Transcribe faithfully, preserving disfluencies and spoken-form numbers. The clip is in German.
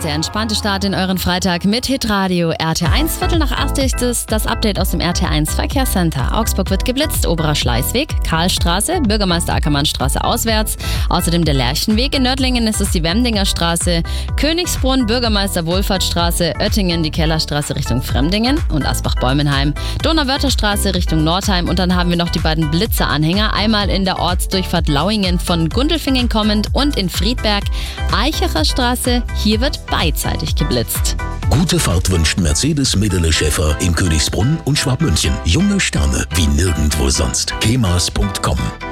ist der entspannte Start in euren Freitag mit Hitradio. R T eins, Viertel nach acht ist es das Update aus dem R T eins Verkehrscenter. Augsburg wird geblitzt, Oberer Schleißweg, Karlstraße, Bürgermeister Ackermannstraße auswärts. Außerdem der Lerchenweg. In Nördlingen ist es die Wemdinger Straße, Königsbrunn, Bürgermeister Wohlfahrtsstraße, Oettingen, die Kellerstraße Richtung Fremdingen und Asbach-Bäumenheim, Donauwörtherstraße Richtung Nordheim. Und dann haben wir noch die beiden Blitzeranhänger. Einmal in der Ortsdurchfahrt Lauingen von Gundelfingen kommend und in Friedberg, Eichacher Straße. Hier wird beidseitig geblitzt. Gute Fahrt wünscht Mercedes Medele Schäfer in Königsbrunn und Schwabmünchen. Junge Sterne wie nirgendwo sonst. kemas punkt com